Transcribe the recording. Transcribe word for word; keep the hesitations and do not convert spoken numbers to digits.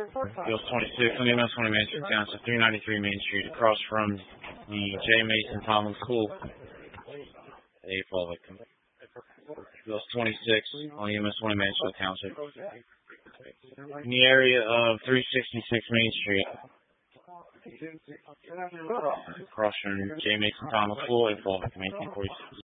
Field twenty-six on the M S twenty Main Street Township, three ninety-three Main Street, across from the J. Mason Tomlin School. A fall victim. Field twenty-six on the M S twenty Main Street Township. In the area of three sixty-six Main Street, across from J. Mason Tomlin School, a fall victim, eighteen forty-six.